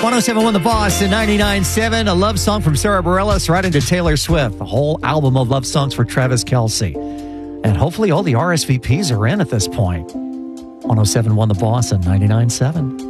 107.1 The Boss in 99.7. A love song from Sarah Bareilles right into Taylor Swift. A whole album of love songs for Travis Kelce. And hopefully all the RSVPs are in at this point. 107.1 The Boss in 99.7.